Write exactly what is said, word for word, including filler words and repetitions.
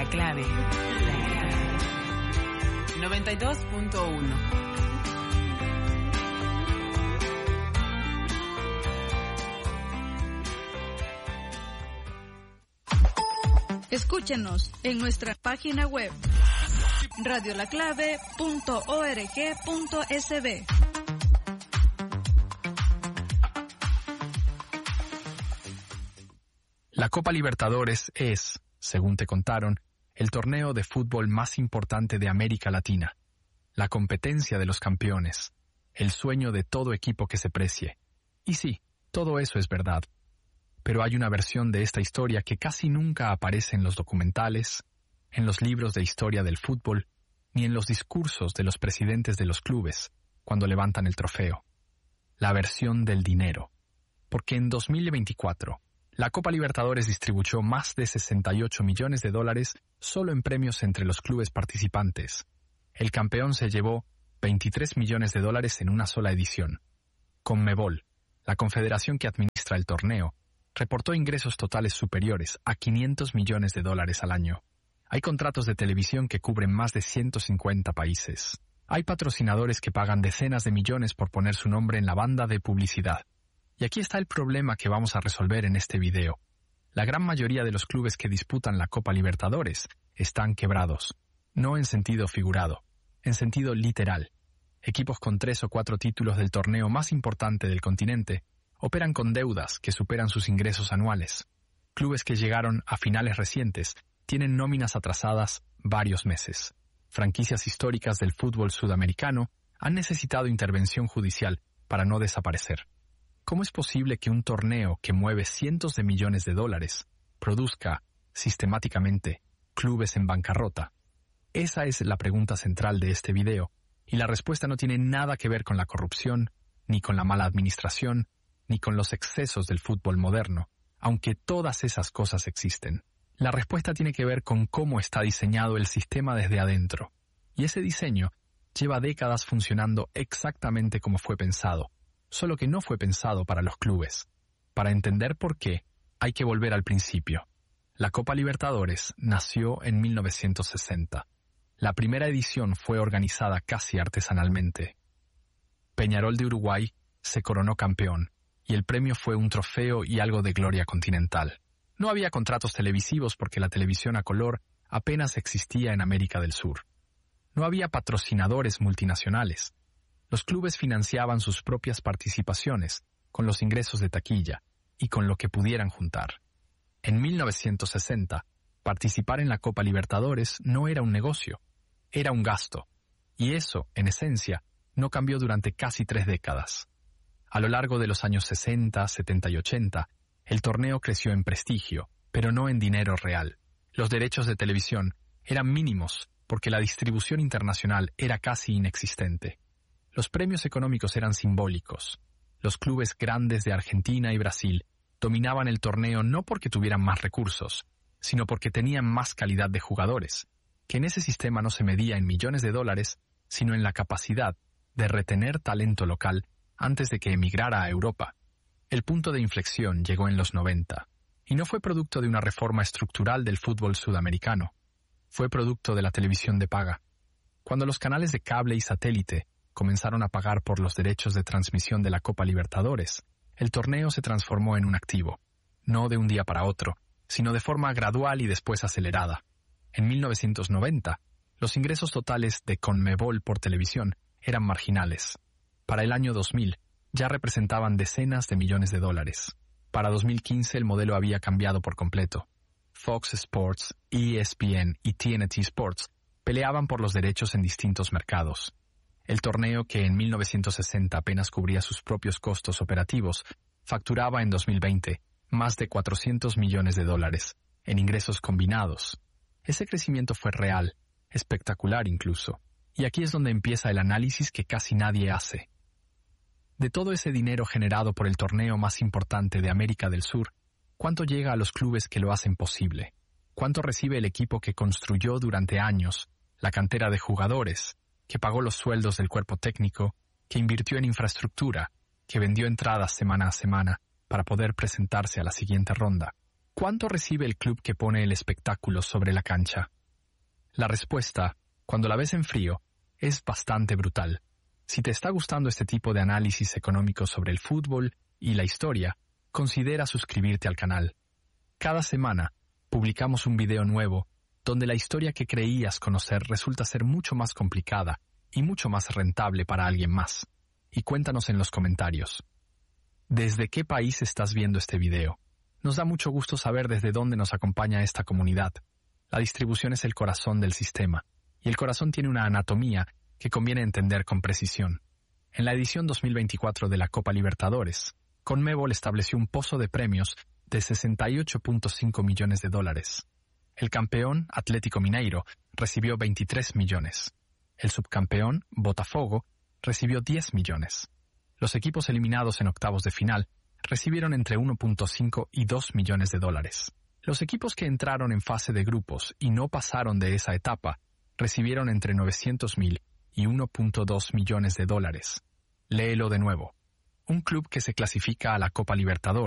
clave. La clave. noventa y dos punto uno. Escúchenos en nuestra página web radio la clave punto org punto es be. La Copa Libertadores es, según te contaron, el torneo de fútbol más importante de América Latina, la competencia de los campeones, el sueño de todo equipo que se precie. Y sí, todo eso es verdad. Pero hay una versión de esta historia que casi nunca aparece en los documentales, en los libros de historia del fútbol, ni en los discursos de los presidentes de los clubes cuando levantan el trofeo. La versión del dinero. Porque en dos mil veinticuatro, la Copa Libertadores distribuyó más de sesenta y ocho millones de dólares solo en premios entre los clubes participantes. El campeón se llevó veintitrés millones de dólares en una sola edición. Conmebol, la confederación que administra el torneo, reportó ingresos totales superiores a quinientos millones de dólares al año. Hay contratos de televisión que cubren más de ciento cincuenta países. Hay patrocinadores que pagan decenas de millones por poner su nombre en la banda de publicidad. Y aquí está el problema que vamos a resolver en este video. La gran mayoría de los clubes que disputan la Copa Libertadores están quebrados. No en sentido figurado, en sentido literal. Equipos con tres o cuatro títulos del torneo más importante del continente operan con deudas que superan sus ingresos anuales. Clubes que llegaron a finales recientes tienen nóminas atrasadas varios meses. Franquicias históricas del fútbol sudamericano han necesitado intervención judicial para no desaparecer. ¿Cómo es posible que un torneo que mueve cientos de millones de dólares produzca, sistemáticamente, clubes en bancarrota? Esa es la pregunta central de este video, y la respuesta no tiene nada que ver con la corrupción, ni con la mala administración, ni con los excesos del fútbol moderno, aunque todas esas cosas existen. La respuesta tiene que ver con cómo está diseñado el sistema desde adentro, y ese diseño lleva décadas funcionando exactamente como fue pensado, solo que no fue pensado para los clubes. Para entender por qué, hay que volver al principio. La Copa Libertadores nació en mil novecientos sesenta. La primera edición fue organizada casi artesanalmente. Peñarol de Uruguay se coronó campeón, y el premio fue un trofeo y algo de gloria continental. No había contratos televisivos porque la televisión a color apenas existía en América del Sur. No había patrocinadores multinacionales. Los clubes financiaban sus propias participaciones con los ingresos de taquilla y con lo que pudieran juntar. En mil novecientos sesenta, participar en la Copa Libertadores no era un negocio, era un gasto. Y eso, en esencia, no cambió durante casi tres décadas. A lo largo de los años sesenta, setenta y ochenta, el torneo creció en prestigio, pero no en dinero real. Los derechos de televisión eran mínimos porque la distribución internacional era casi inexistente. Los premios económicos eran simbólicos. Los clubes grandes de Argentina y Brasil dominaban el torneo no porque tuvieran más recursos, sino porque tenían más calidad de jugadores, que en ese sistema no se medía en millones de dólares, sino en la capacidad de retener talento local antes de que emigrara a Europa. El punto de inflexión llegó en los noventa, y no fue producto de una reforma estructural del fútbol sudamericano. Fue producto de la televisión de paga. Cuando los canales de cable y satélite comenzaron a pagar por los derechos de transmisión de la Copa Libertadores, el torneo se transformó en un activo, no de un día para otro, sino de forma gradual y después acelerada. En mil novecientos noventa, los ingresos totales de Conmebol por televisión eran marginales. Para el año dos mil, ya representaban decenas de millones de dólares. Para dos mil quince el modelo había cambiado por completo. Fox Sports, E S P N y T N T Sports peleaban por los derechos en distintos mercados. El torneo, que en mil novecientos sesenta apenas cubría sus propios costos operativos, facturaba en dos mil veinte más de cuatrocientos millones de dólares en ingresos combinados. Ese crecimiento fue real, espectacular incluso. Y aquí es donde empieza el análisis que casi nadie hace. De todo ese dinero generado por el torneo más importante de América del Sur, ¿cuánto llega a los clubes que lo hacen posible? ¿Cuánto recibe el equipo que construyó durante años la cantera de jugadores, que pagó los sueldos del cuerpo técnico, que invirtió en infraestructura, que vendió entradas semana a semana para poder presentarse a la siguiente ronda? ¿Cuánto recibe el club que pone el espectáculo sobre la cancha? La respuesta, cuando la ves en frío, es bastante brutal. Si te está gustando este tipo de análisis económico sobre el fútbol y la historia, considera suscribirte al canal. Cada semana publicamos un video nuevo donde la historia que creías conocer resulta ser mucho más complicada y mucho más rentable para alguien más. Y cuéntanos en los comentarios. ¿Desde qué país estás viendo este video? Nos da mucho gusto saber desde dónde nos acompaña esta comunidad. La distribución es el corazón del sistema, y el corazón tiene una anatomía que conviene entender con precisión. En la edición dos mil veinticuatro de la Copa Libertadores, Conmebol estableció un pozo de premios de sesenta y ocho punto cinco millones de dólares. El campeón, Atlético Mineiro, recibió veintitrés millones. El subcampeón, Botafogo, recibió diez millones. Los equipos eliminados en octavos de final recibieron entre uno punto cinco y dos millones de dólares. Los equipos que entraron en fase de grupos y no pasaron de esa etapa recibieron entre novecientos mil y uno punto dos millones de dólares. Léelo de nuevo. Un club que se clasifica a la Copa Libertadores